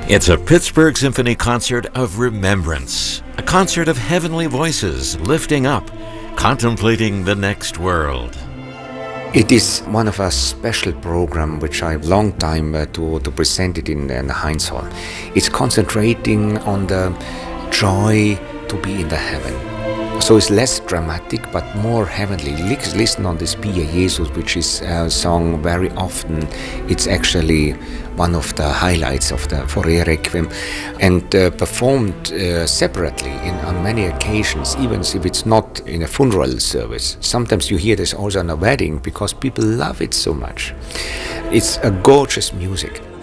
It's a Pittsburgh Symphony concert of remembrance, a concert of heavenly voices lifting up, contemplating the next world. It is one of a special program which I long time to present it in the Heinz Hall. It's concentrating on the joy to be in the heaven. So it's less dramatic but more heavenly. Listen on this Pie Jesus, which is sung very often. It's actually one of the highlights of the Fourier Requiem, and performed separately on many occasions, even if it's not in a funeral service. Sometimes you hear this also in a wedding because people love it so much. It's a gorgeous music.